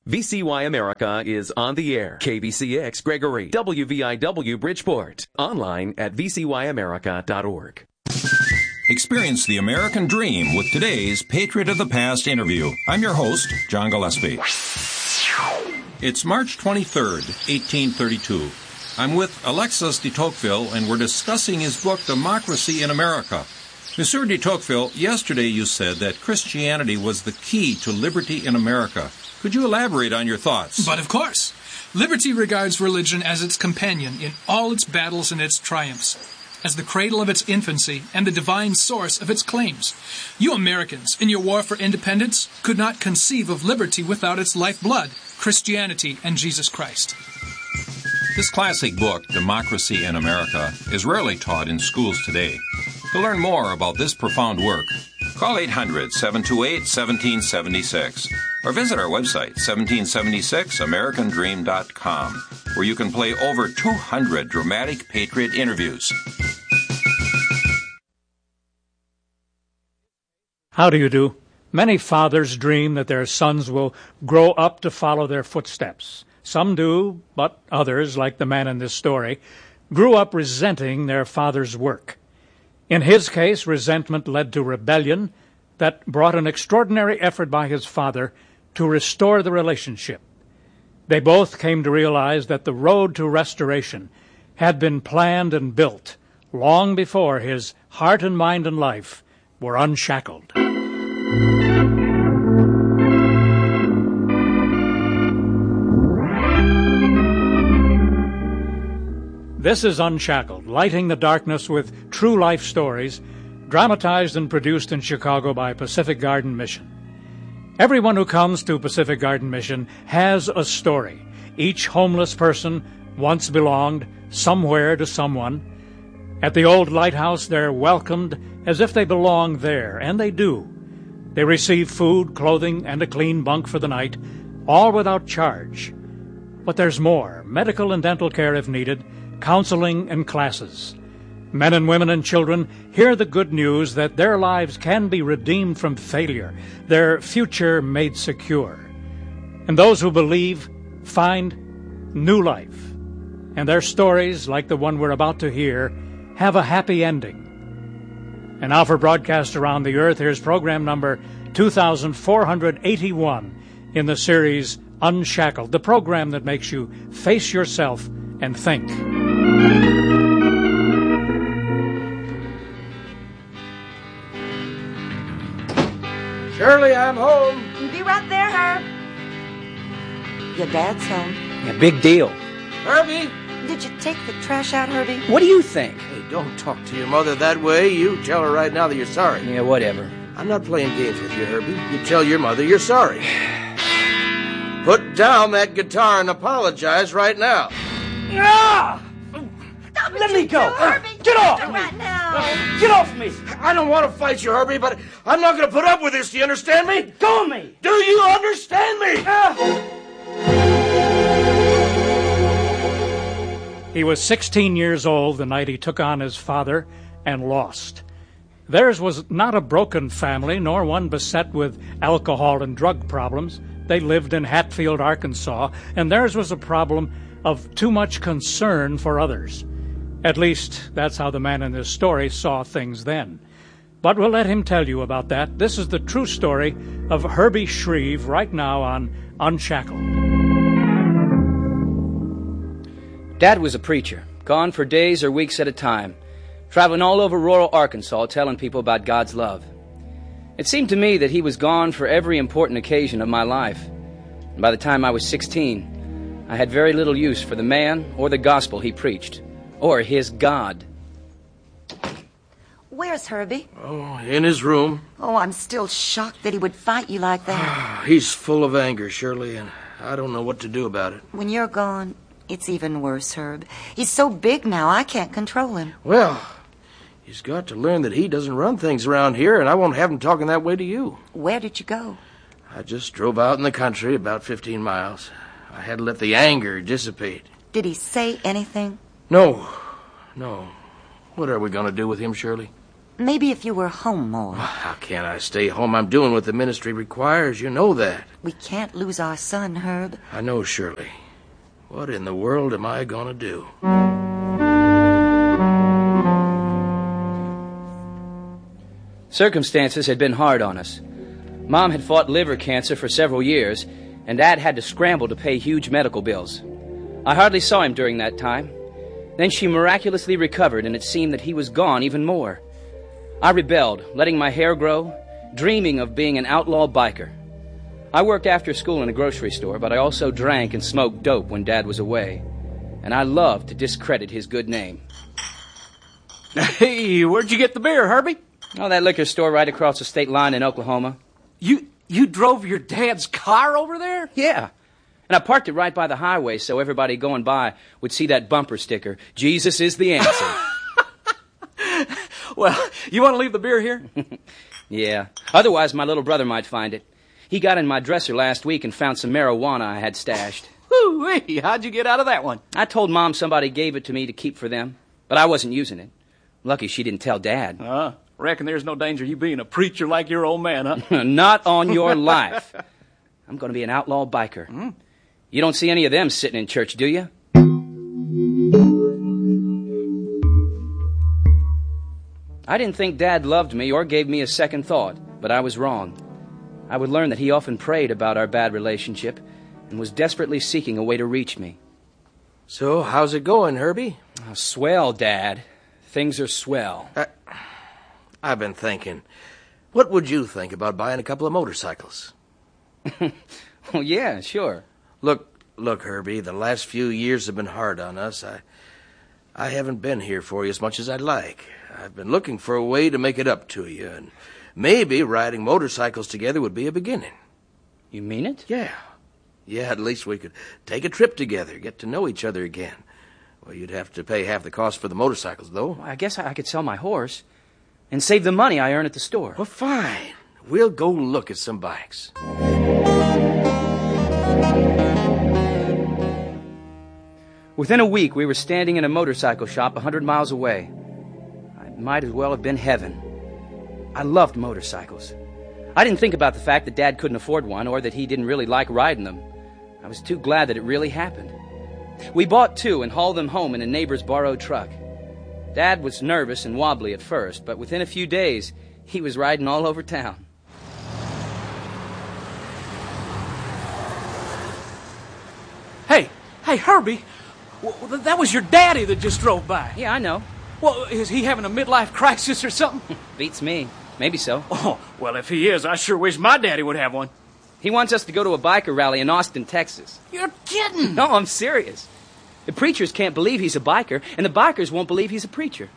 VCY America is on the air. KBCX Gregory, WVIW Bridgeport. Online at vcyamerica.org. Experience the American dream with today's Patriot of the Past interview. I'm your host, John Gillespie. It's March 23rd, 1832. I'm with Alexis de Tocqueville, and we're discussing his book, Democracy in America. Monsieur de Tocqueville, yesterday you said that Christianity was the key to liberty in America. Could you elaborate on your thoughts? But of course. Liberty regards religion as its companion in all its battles and its triumphs, as the cradle of its infancy and the divine source of its claims. You Americans, in your war for independence, could not conceive of liberty without its lifeblood, Christianity and Jesus Christ. This classic book, Democracy in America, is rarely taught in schools today. To learn more about this profound work, call 800-728-1776 or visit our website, 1776americandream.com, where you can play over 200 dramatic Patriot interviews. How do you do? Many fathers dream that their sons will grow up to follow their footsteps. Some do, but others, like the man in this story, grew up resenting their father's work. In his case, resentment led to rebellion that brought an extraordinary effort by his father to restore the relationship. They both came to realize that the road to restoration had been planned and built long before his heart and mind and life were unshackled. This is Unshackled, lighting the darkness with true life stories, dramatized and produced in Chicago by Pacific Garden Mission. Everyone who comes to Pacific Garden Mission has a story. Each homeless person once belonged somewhere to someone. At the old lighthouse, they're welcomed as if they belong there, and they do. They receive food, clothing, and a clean bunk for the night, all without charge. But there's more: medical and dental care if needed, counseling and classes. Men and women and children hear the good news that their lives can be redeemed from failure, their future made secure. And those who believe find new life. And their stories, like the one we're about to hear, have a happy ending. And now for broadcast around the earth, here's program number 2481 in the series Unshackled, the program that makes you face yourself and think. Shirley, I'm home. Be right there, Herb. Your dad's home. Yeah, big deal. Herbie! Did you take the trash out, Herbie? What do you think? Hey, don't talk to your mother that way. You tell her right now that you're sorry. Yeah, whatever. I'm not playing games with you, Herbie. You tell your mother you're sorry. Put down that guitar and apologize right now. Ah! Let me go. Get off me. Right now. Get off me. I don't want to fight you, Herbie, but I'm not going to put up with this. Do you understand me? Go on me. Do you understand me? He was 16 years old the night he took on his father and lost. Theirs was not a broken family, nor one beset with alcohol and drug problems. They lived in Hatfield, Arkansas, and theirs was a problem of too much concern for others. At least, that's how the man in this story saw things then. But we'll let him tell you about that. This is the true story of Herbie Shreve right now on Unshackled. Dad was a preacher, gone for days or weeks at a time, traveling all over rural Arkansas telling people about God's love. It seemed to me that he was gone for every important occasion of my life. And by the time I was 16, I had very little use for the man or the gospel he preached, or his God. Where's Herbie? Oh, in his room. Oh, I'm still shocked that he would fight you like that. He's full of anger, Shirley, and I don't know what to do about it. When you're gone, it's even worse, Herb. He's so big now, I can't control him. Well, he's got to learn that he doesn't run things around here, and I won't have him talking that way to you. Where did you go? I just drove out in the country about 15 miles. I had to let the anger dissipate. Did he say anything? No. What are we going to do with him, Shirley? Maybe if you were home more. How can I stay home? I'm doing what the ministry requires. You know that. We can't lose our son, Herb. I know, Shirley. What in the world am I going to do? Circumstances had been hard on us. Mom had fought liver cancer for several years, and Dad had to scramble to pay huge medical bills. I hardly saw him during that time. Then she miraculously recovered, and it seemed that he was gone even more. I rebelled, letting my hair grow, dreaming of being an outlaw biker. I worked after school in a grocery store, but I also drank and smoked dope when Dad was away. And I loved to discredit his good name. Hey, where'd you get the beer, Herbie? Oh, that liquor store right across the state line in Oklahoma. You drove your dad's car over there? Yeah. And I parked it right by the highway so everybody going by would see that bumper sticker, Jesus is the answer. Well, you want to leave the beer here? Yeah. Otherwise, my little brother might find it. He got in my dresser last week and found some marijuana I had stashed. Whoo-wee, how'd you get out of that one? I told Mom somebody gave it to me to keep for them, but I wasn't using it. Lucky she didn't tell Dad. Reckon there's no danger of you being a preacher like your old man, huh? Not on your life. I'm going to be an outlaw biker. You don't see any of them sitting in church, do you? I didn't think Dad loved me or gave me a second thought, but I was wrong. I would learn that he often prayed about our bad relationship and was desperately seeking a way to reach me. So, how's it going, Herbie? Oh, swell, Dad. Things are swell. I've been thinking, what would you think about buying a couple of motorcycles? Oh, yeah, sure. Look, Herbie, the last few years have been hard on us. I haven't been here for you as much as I'd like. I've been looking for a way to make it up to you, and maybe riding motorcycles together would be a beginning. You mean it? Yeah. Yeah, at least we could take a trip together, get to know each other again. Well, you'd have to pay half the cost for the motorcycles, though. Well, I guess I could sell my horse and save the money I earn at the store. Well, fine. We'll go look at some bikes. Within a week, we were standing in a motorcycle shop 100 miles away. It might as well have been heaven. I loved motorcycles. I didn't think about the fact that Dad couldn't afford one or that he didn't really like riding them. I was too glad that it really happened. We bought two and hauled them home in a neighbor's borrowed truck. Dad was nervous and wobbly at first, but within a few days, he was riding all over town. Hey, Herbie, that was your daddy that just drove by. Yeah, I know. Well, is he having a midlife crisis or something? Beats me. Maybe so. Oh, well, if he is, I sure wish my daddy would have one. He wants us to go to a biker rally in Austin, Texas. You're kidding. No, I'm serious. The preachers can't believe he's a biker, and the bikers won't believe he's a preacher.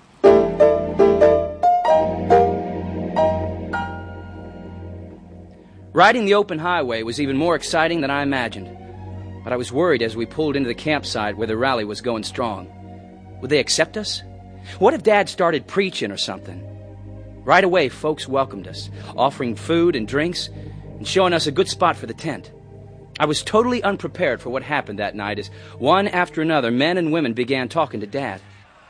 Riding the open highway was even more exciting than I imagined. But I was worried as we pulled into the campsite where the rally was going strong. Would they accept us? What if Dad started preaching or something? Right away, folks welcomed us, offering food and drinks and showing us a good spot for the tent. I was totally unprepared for what happened that night as one after another, men and women began talking to Dad.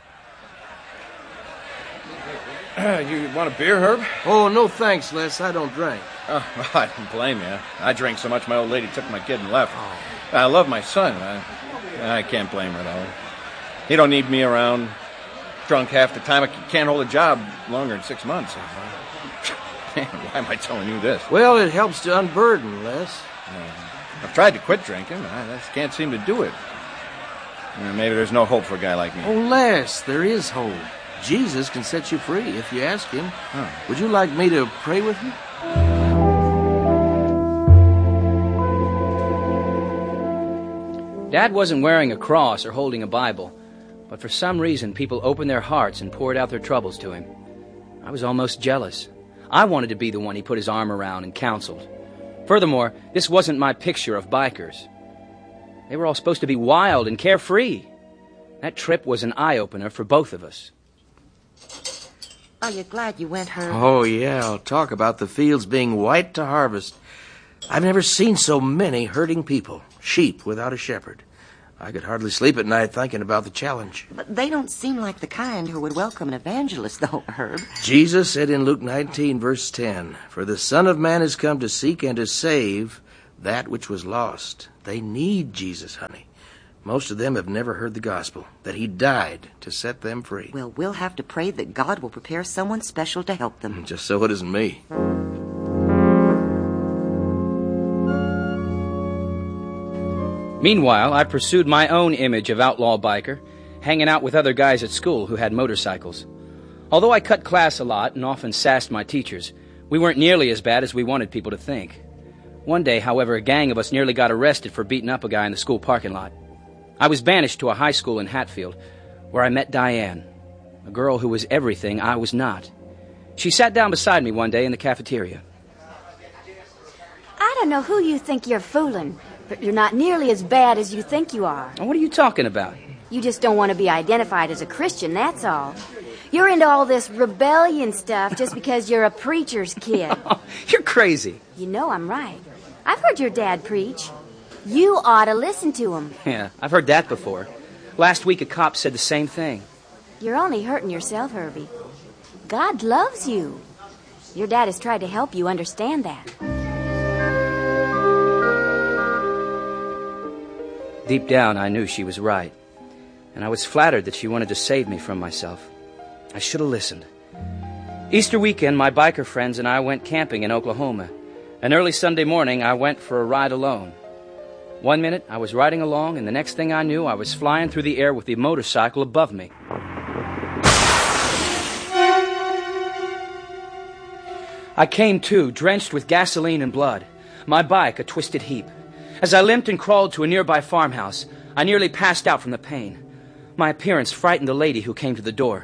You want a beer, Herb? Oh, no thanks, Les. I don't drink. Oh, well, I don't blame you. I drank so much my old lady took my kid and left. I love my son. I can't blame her, though. He don't need me around. Drunk half the time. I can't hold a job longer than 6 months. Man, why am I telling you this? Well, it helps to unburden, Les. I've tried to quit drinking. I just can't seem to do it. Maybe there's no hope for a guy like me. Oh, Les, there is hope. Jesus can set you free if you ask him. Oh. Would you like me to pray with you? Dad wasn't wearing a cross or holding a Bible, but for some reason people opened their hearts and poured out their troubles to him. I was almost jealous. I wanted to be the one he put his arm around and counseled. Furthermore, this wasn't my picture of bikers. They were all supposed to be wild and carefree. That trip was an eye-opener for both of us. Are you glad you went, Herb? Oh, yeah. I'll talk about the fields being white to harvest. I've never seen so many herding people, sheep without a shepherd. I could hardly sleep at night thinking about the challenge. But they don't seem like the kind who would welcome an evangelist, though, Herb. Jesus said in Luke 19, verse 10, "For the Son of Man has come to seek and to save that which was lost." They need Jesus, honey. Most of them have never heard the gospel, that he died to set them free. Well, we'll have to pray that God will prepare someone special to help them. Just so it isn't me. Meanwhile, I pursued my own image of outlaw biker, hanging out with other guys at school who had motorcycles. Although I cut class a lot and often sassed my teachers, we weren't nearly as bad as we wanted people to think. One day, however, a gang of us nearly got arrested for beating up a guy in the school parking lot. I was banished to a high school in Hatfield, where I met Diane, a girl who was everything I was not. She sat down beside me one day in the cafeteria. I don't know who you think you're fooling, but you're not nearly as bad as you think you are. What are you talking about? You just don't want to be identified as a Christian, that's all. You're into all this rebellion stuff just because you're a preacher's kid. You're crazy. You know I'm right. I've heard your dad preach. You ought to listen to him. Yeah, I've heard that before. Last week a cop said the same thing. You're only hurting yourself, Herbie. God loves you. Your dad has tried to help you understand that. Deep down, I knew she was right, and I was flattered that she wanted to save me from myself. I should have listened. Easter weekend, my biker friends and I went camping in Oklahoma. And early Sunday morning, I went for a ride alone. One minute, I was riding along, and the next thing I knew, I was flying through the air with the motorcycle above me. I came to, drenched with gasoline and blood, my bike a twisted heap. As I limped and crawled to a nearby farmhouse, I nearly passed out from the pain. My appearance frightened the lady who came to the door.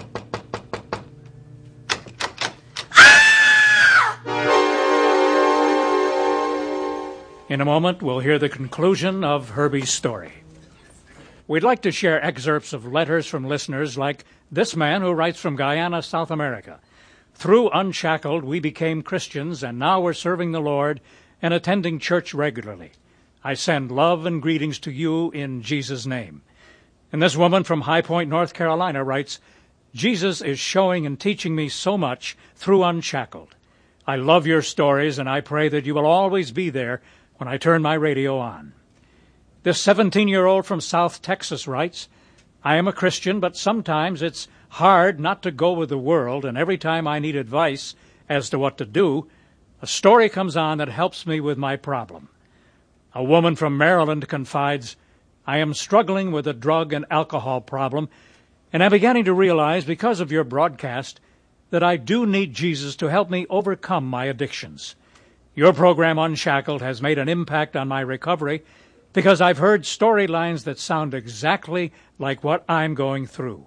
In a moment, we'll hear the conclusion of Herbie's story. We'd like to share excerpts of letters from listeners like this man who writes from Guyana, South America. Through Unshackled, we became Christians, and now we're serving the Lord and attending church regularly. I send love and greetings to you in Jesus' name. And this woman from High Point, North Carolina writes, Jesus is showing and teaching me so much through Unshackled. I love your stories, and I pray that you will always be there when I turn my radio on. This 17-year-old from South Texas writes, I am a Christian, but sometimes it's hard not to go with the world, and every time I need advice as to what to do, a story comes on that helps me with my problem. A woman from Maryland confides, I am struggling with a drug and alcohol problem, and I'm beginning to realize, because of your broadcast, that I do need Jesus to help me overcome my addictions. Your program, Unshackled, has made an impact on my recovery because I've heard storylines that sound exactly like what I'm going through.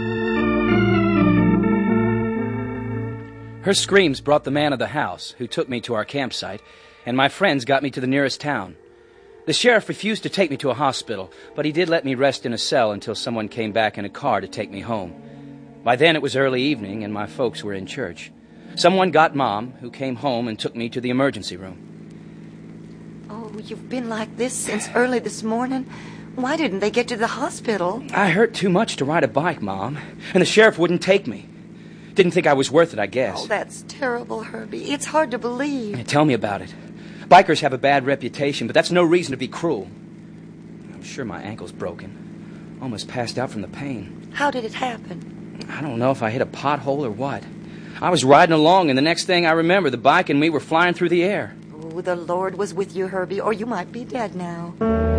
Her screams brought the man of the house, who took me to our campsite, and my friends got me to the nearest town. The sheriff refused to take me to a hospital, but he did let me rest in a cell until someone came back in a car to take me home. By then it was early evening, and my folks were in church. Someone got Mom, who came home and took me to the emergency room. Oh, you've been like this since early this morning? Why didn't they get to the hospital? I hurt too much to ride a bike, Mom, and the sheriff wouldn't take me. Didn't think I was worth it, I guess. Oh, that's terrible, Herbie. It's hard to believe. Yeah, tell me about it. Bikers have a bad reputation, but that's no reason to be cruel. I'm sure my ankle's broken. Almost passed out from the pain. How did it happen? I don't know if I hit a pothole or what. I was riding along, and the next thing I remember, the bike and me were flying through the air. Oh, the Lord was with you, Herbie, or you might be dead now.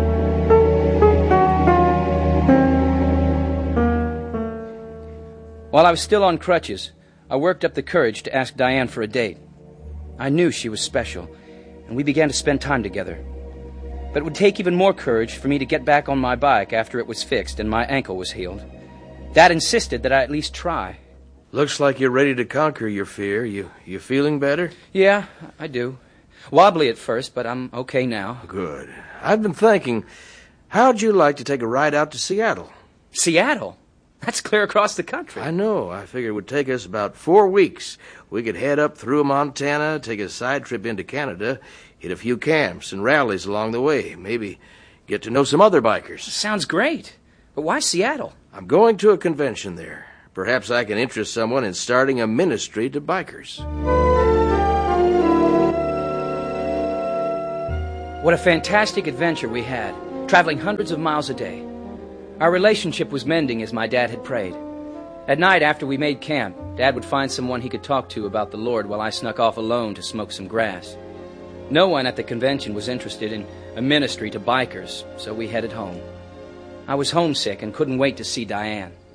While I was still on crutches, I worked up the courage to ask Diane for a date. I knew she was special, and we began to spend time together. But it would take even more courage for me to get back on my bike after it was fixed and my ankle was healed. Dad insisted that I at least try. Looks like you're ready to conquer your fear. You feeling better? Yeah, I do. Wobbly at first, but I'm okay now. Good. I've been thinking, how'd you like to take a ride out to Seattle? Seattle? That's clear across the country. I know. I figured it would take us about 4 weeks. We could head up through Montana, take a side trip into Canada, hit a few camps and rallies along the way. Maybe get to know some other bikers. Sounds great. But why Seattle? I'm going to a convention there. Perhaps I can interest someone in starting a ministry to bikers. What a fantastic adventure we had, traveling hundreds of miles a day. Our relationship was mending as my dad had prayed. At night, after we made camp, Dad would find someone he could talk to about the Lord while I snuck off alone to smoke some grass. No one at the convention was interested in a ministry to bikers, so we headed home. I was homesick and couldn't wait to see Diane.